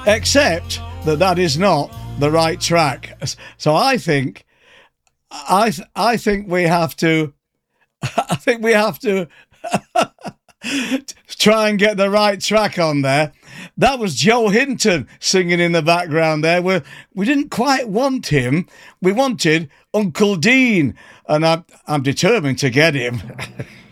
except that is not the right track. So I think we have to. I think we have to try and get the right track on there. That was Joe Hinton singing in the background there. We didn't quite want him. We wanted Uncle Dean, and I'm determined to get him.